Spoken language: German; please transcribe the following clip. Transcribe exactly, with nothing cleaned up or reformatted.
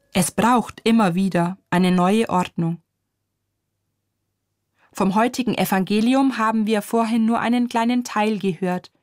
Es braucht immer wieder eine neue Ordnung. Vom heutigen Evangelium haben wir vorhin nur einen kleinen Teil gehört.